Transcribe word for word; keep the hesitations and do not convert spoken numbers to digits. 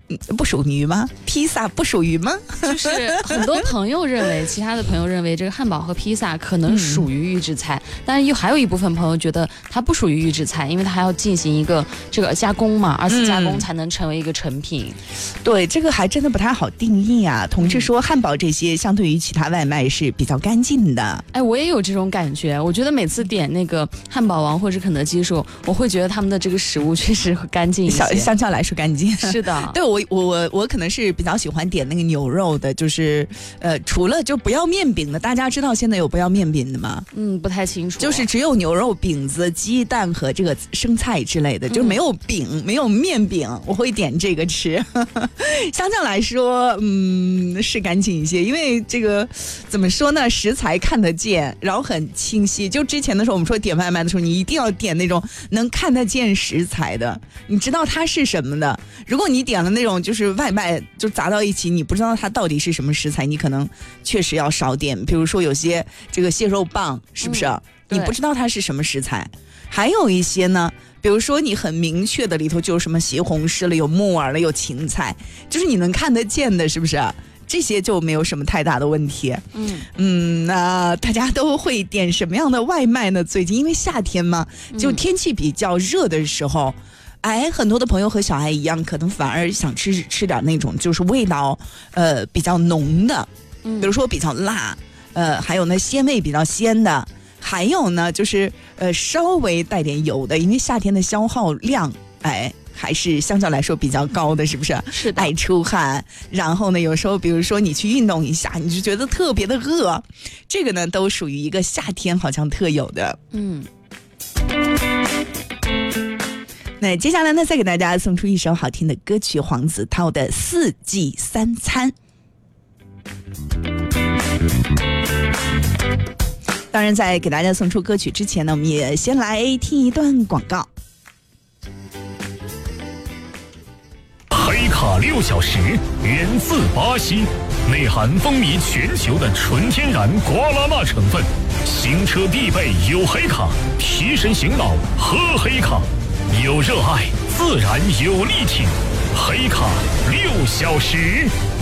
不属于吗？披萨不属于吗？ 就是很多朋友认为，其他的朋友认为这个汉堡和披萨可能属于预制菜，嗯、但是又还有一部分朋友觉得它不属于预制菜，因为它还要进行一个这个加工嘛，二次加工才能成为一个成品。 嗯、对，这个还真的不太好定义啊。同志说，汉堡这些相对于其他外卖是比较干净的。 哎，我也有这种感觉。我觉得每次点那个汉堡王或者肯德基的时候，我会觉得他们的这个食物确实会干净一些， 相相较来说干净。 是的， 对我我我我可能是比较喜欢点那个牛肉的，就是呃，除了就不要面饼的，大家知道现在有不要面饼的吗？ 嗯，不太清楚。 就是只有牛肉饼子、鸡蛋和这个生菜之类的，嗯、就是没有饼、没有面饼，我会点这个吃。相较来说，嗯，是干净一些，因为这个怎么说呢？食材看得见，然后很清晰。就之前的时候，我们说点外卖的时候，你一定要点那种能看得见食材的，你知道它是什么的。如果你点了那种就是外卖就砸到一起，你不知道它到底是什么食材，你可能确实要少点。比如说有些这个蟹肉棒，是不是？嗯、你不知道它是什么食材。还有一些呢，比如说你很明确的里头就有什么西红柿了，有木耳了，有芹菜，就是你能看得见的，是不是？这些就没有什么太大的问题。嗯嗯，那大家都会点什么样的外卖呢？最近因为夏天嘛，就天气比较热的时候。嗯哎，很多的朋友和小爱一样，可能反而想吃吃点那种就是味道呃比较浓的，比如说比较辣，呃，还有呢鲜味比较鲜的，还有呢就是呃稍微带点油的，因为夏天的消耗量，哎。还是相较来说比较高的，是不是？ 是的， 爱出汗，然后呢，有时候比如说你去运动一下，你就觉得特别的饿，这个呢都属于一个夏天好像特有的。嗯。那接下来呢，再给大家送出一首好听的歌曲，黄子韬的《四季三餐》。当然，在给大家送出歌曲之前呢，我们也先来听一段广告。 黑卡六小时源自巴西，内含风靡全球的纯天然瓜拉纳成分，行车必备有黑卡，提神醒脑喝黑卡，有热爱自然有力挺，黑卡六小时。